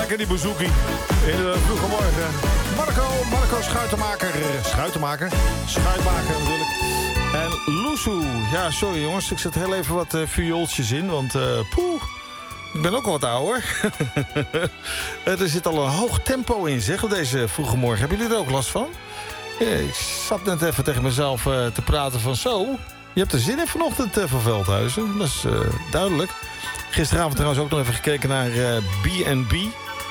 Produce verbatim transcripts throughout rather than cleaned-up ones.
lekker die bezoekie in de vroege morgen. Marco, Marco Schuitenmaker. Schuitenmaker? Schuitmaker natuurlijk. En Loesoe. Ja, sorry jongens, ik zet heel even wat uh, viooltjes in, want uh, poeh, ik ben ook al wat ouder. Er zit al een hoog tempo in, zeg, op deze vroege morgen. Hebben jullie er ook last van? Ja, ik zat net even tegen mezelf uh, te praten van zo. Je hebt er zin in vanochtend uh, van Veldhuizen. Dat is uh, duidelijk. Gisteravond trouwens ook nog even gekeken naar uh, B en B.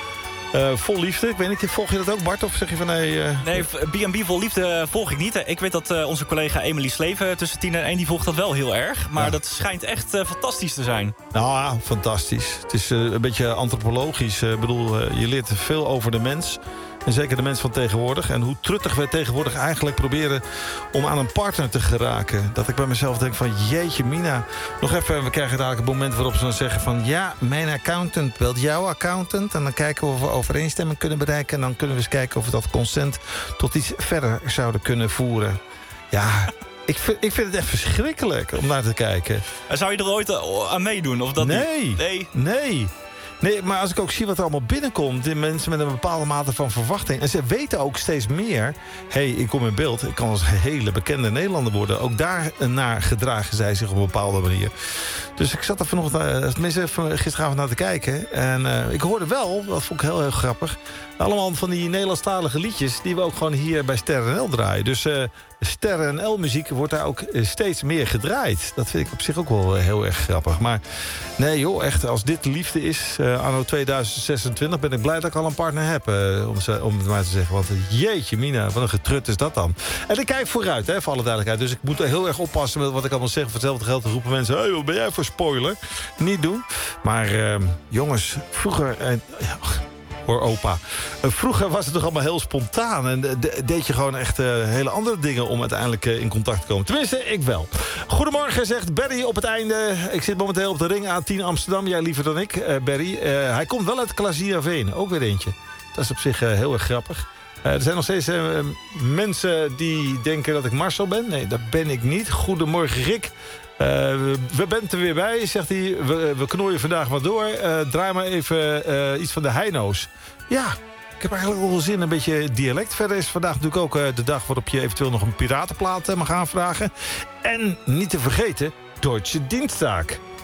Uh, vol liefde. Ik weet niet, volg je dat ook, Bart? Of zeg je van nee... Uh... Nee, B en B vol liefde volg ik niet. Ik weet dat uh, onze collega Emily Sleven tussen tien en één... die volgt dat wel heel erg. Maar ja, dat schijnt echt uh, fantastisch te zijn. Nou ja, fantastisch. Het is uh, een beetje antropologisch. Ik uh, bedoel, uh, je leert veel over de mens. En zeker de mens van tegenwoordig. En hoe truttig we tegenwoordig eigenlijk proberen om aan een partner te geraken. Dat ik bij mezelf denk van jeetje mina. Nog even, we krijgen dadelijk een moment waarop ze dan zeggen van ja, mijn accountant belt jouw accountant. En dan kijken we of we overeenstemming kunnen bereiken. En dan kunnen we eens kijken of we dat consent tot iets verder zouden kunnen voeren. Ja, ik vind, ik vind het echt verschrikkelijk om naar te kijken. Zou je er ooit aan meedoen? Of dat nee, niet? nee, nee. Nee, maar als ik ook zie wat er allemaal binnenkomt... die mensen met een bepaalde mate van verwachting... en ze weten ook steeds meer... hé, hey, ik kom in beeld, ik kan als hele bekende Nederlander worden. Ook daarnaar gedragen zij zich op een bepaalde manier. Dus ik zat er vanochtend, tenminste gisteravond naar te kijken... en uh, ik hoorde wel, dat vond ik heel, heel grappig... allemaal van die Nederlandstalige liedjes... die we ook gewoon hier bij Sterren N L draaien. Dus uh, Sterren N L-muziek wordt daar ook steeds meer gedraaid. Dat vind ik op zich ook wel heel erg grappig. Maar nee joh, echt, als dit liefde is... Uh, anno tweeduizend zesentwintig ben ik blij dat ik al een partner heb. Uh, om, ze, om het maar te zeggen. Want jeetje mina, wat een getrut is dat dan. En ik kijk vooruit, hè, voor alle duidelijkheid. Dus ik moet er heel erg oppassen met wat ik allemaal zeg. Voor hetzelfde geld te roepen mensen... Hey, wat ben jij voor spoiler? Niet doen. Maar uh, jongens, vroeger... Uh, ja, hoor opa. Uh, vroeger was het toch allemaal heel spontaan. En de, deed je gewoon echt uh, hele andere dingen... om uiteindelijk uh, in contact te komen. Tenminste, ik wel. Goedemorgen, zegt Barry op het einde. Ik zit momenteel op de ring A tien Amsterdam. Jij liever dan ik, uh, Barry. Uh, hij komt wel uit Klaasieraveen. Ook weer eentje. Dat is op zich uh, heel erg grappig. Uh, er zijn nog steeds uh, mensen die denken dat ik Marcel ben. Nee, dat ben ik niet. Goedemorgen, Rick. Uh, we bent er weer bij, zegt hij. We, we knoeien vandaag wat door. Uh, draai maar even uh, iets van de Heino's. Ja, ik heb eigenlijk wel zin in een beetje dialect. Verder is vandaag natuurlijk ook uh, de dag waarop je eventueel nog een piratenplaat uh, mag aanvragen. En niet te vergeten, Deutsche Dienstag.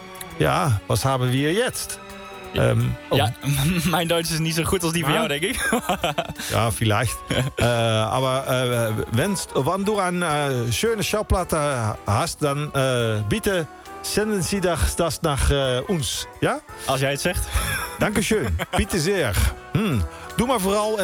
Ja, wat hebben we hier jetzt? Um, oh. Ja, mijn Duits is niet zo goed als die van jou, denk ik. Ja, vielleicht. uh, aber uh, wenn's, wann du een uh, schöne Schallplatte hast, dan uh, bitte senden Sie das, das nach uh, uns. Ja? Als jij het zegt. Dankeschön. Bitte sehr. Hm. Doe maar vooral...